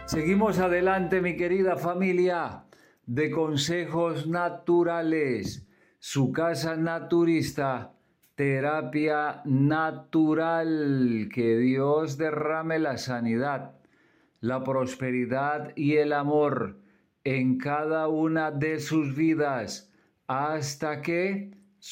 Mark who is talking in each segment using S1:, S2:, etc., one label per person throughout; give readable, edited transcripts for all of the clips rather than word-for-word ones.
S1: Seguimos adelante, mi querida familia de Consejos Naturales, su casa naturista, terapia natural. Que Dios derrame la sanidad, la prosperidad y el amor en cada una de sus vidas hasta que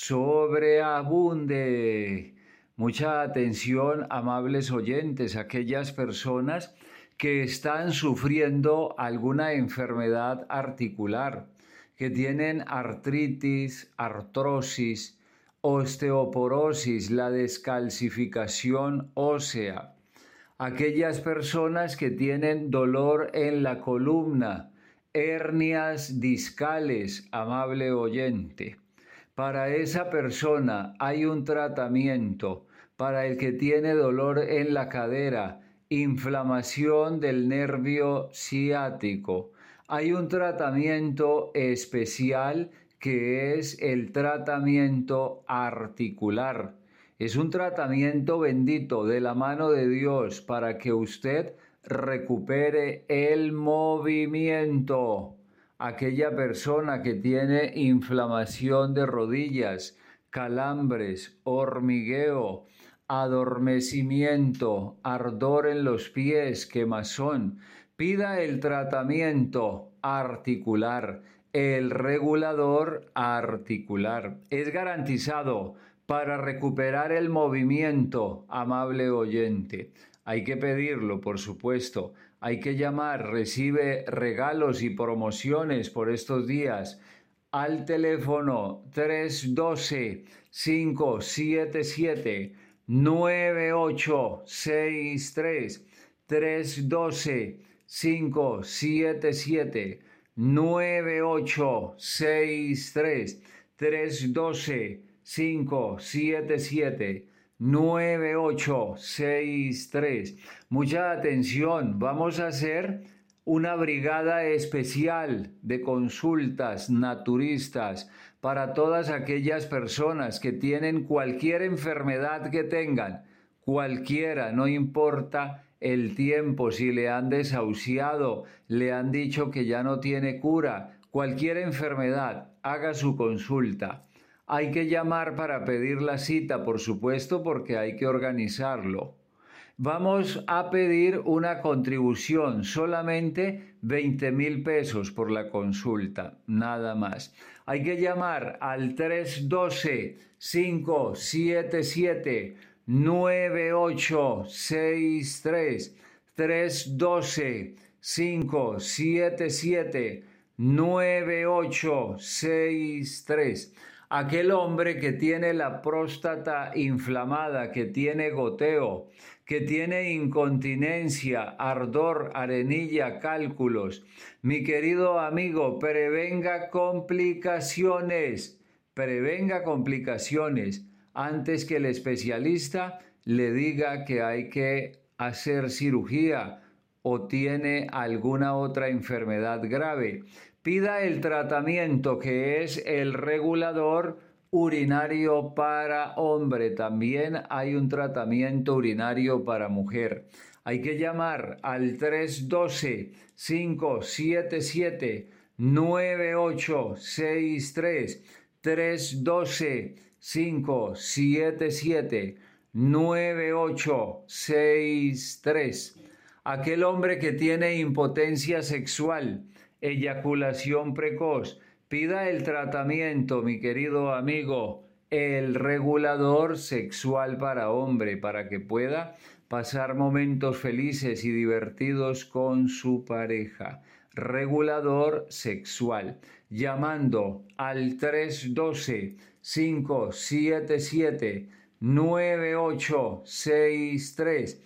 S1: sobreabunde. Mucha atención, amables oyentes, aquellas personas que están sufriendo alguna enfermedad articular, que tienen artritis, artrosis, osteoporosis, la descalcificación ósea, aquellas personas que tienen dolor en la columna, hernias discales, amable oyente. Para esa persona hay un tratamiento. Para el que tiene dolor en la cadera, inflamación del nervio ciático, hay un tratamiento especial que es el tratamiento articular. Es un tratamiento bendito de la mano de Dios para que usted recupere el movimiento. Aquella persona que tiene inflamación de rodillas, calambres, hormigueo, adormecimiento, ardor en los pies, quemazón, pida el tratamiento articular, el regulador articular. Es garantizado para recuperar el movimiento, amable oyente. Hay que pedirlo, por supuesto. Hay que llamar, recibe regalos y promociones por estos días al teléfono 312-577-9863. 312-577-9863. 312-577-9863. Mucha atención, vamos a hacer una brigada especial de consultas naturistas para todas aquellas personas que tienen cualquier enfermedad que tengan, cualquiera, no importa el tiempo, si le han desahuciado, le han dicho que ya no tiene cura, cualquier enfermedad, haga su consulta. Hay que llamar para pedir la cita, por supuesto, porque hay que organizarlo. Vamos a pedir una contribución, solamente 20,000 pesos por la consulta, nada más. Hay que llamar al 312-577-9863, 312-577-9863. Aquel hombre que tiene la próstata inflamada, que tiene goteo, que tiene incontinencia, ardor, arenilla, cálculos. Mi querido amigo, prevenga complicaciones antes que el especialista le diga que hay que hacer cirugía o tiene alguna otra enfermedad grave. Pida el tratamiento que es el regulador urinario para hombre. También hay un tratamiento urinario para mujer. Hay que llamar al 312-577-9863. 312-577-9863. Aquel hombre que tiene impotencia sexual, eyaculación precoz, pida el tratamiento, mi querido amigo, el regulador sexual para hombre, para que pueda pasar momentos felices y divertidos con su pareja. Regulador sexual, llamando al 312-577-9863.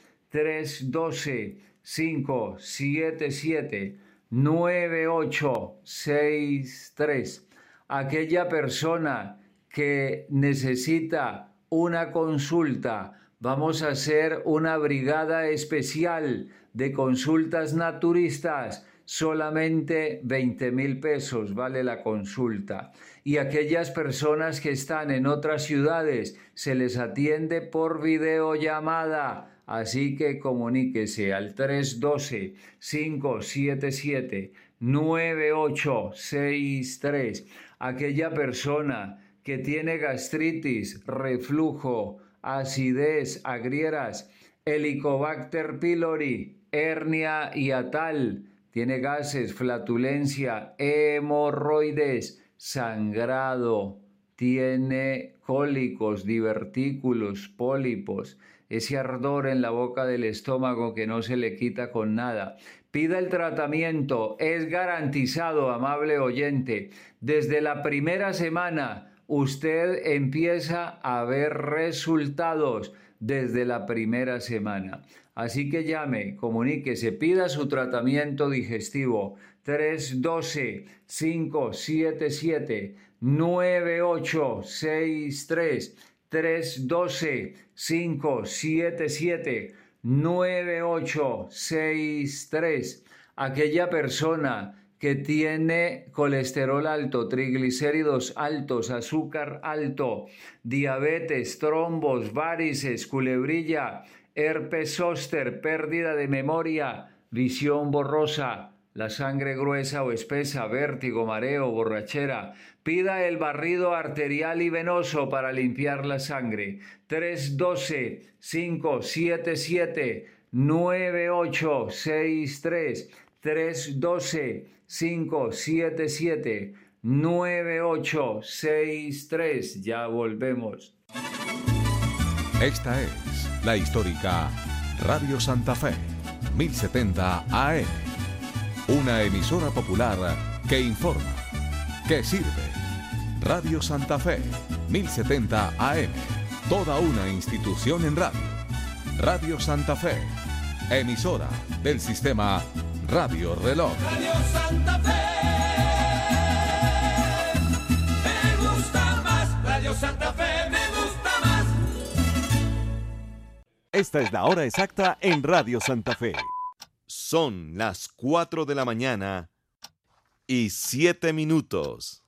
S1: 312-577-9863. Aquella persona que necesita una consulta, vamos a hacer una brigada especial de consultas naturistas. Solamente 20,000 pesos vale la consulta. Y aquellas personas que están en otras ciudades, se les atiende por videollamada Así que comuníquese al 312-577-9863. Aquella persona que tiene gastritis, reflujo, acidez, agrieras, Helicobacter pylori, hernia hiatal, tiene gases, flatulencia, hemorroides, sangrado, tiene cólicos, divertículos, pólipos, ese ardor en la boca del estómago que no se le quita con nada. Pida el tratamiento, es garantizado, amable oyente. Desde la primera semana usted empieza a ver resultados desde la primera semana. Así que llame, comuníquese, pida su tratamiento digestivo 312-577-9863, 312-577-9863. Aquella persona que tiene colesterol alto, triglicéridos altos, azúcar alto, diabetes, trombos, varices, culebrilla, herpes zóster, pérdida de memoria, visión borrosa, la sangre gruesa o espesa, vértigo, mareo, borrachera. Pida el barrido arterial y venoso para limpiar la sangre. 312-577-9863. 312-577-9863. Ya volvemos.
S2: Esta es la histórica Radio Santa Fe, 1070 AM. Una emisora popular que informa, que sirve. Radio Santa Fe, 1070 AM. Toda una institución en radio. Radio Santa Fe, emisora del sistema Radio Reloj.
S3: Radio Santa Fe, me gusta más. Radio Santa Fe, me gusta más.
S4: Esta es la hora exacta en Radio Santa Fe. Son las 4 de la mañana y 7 minutos.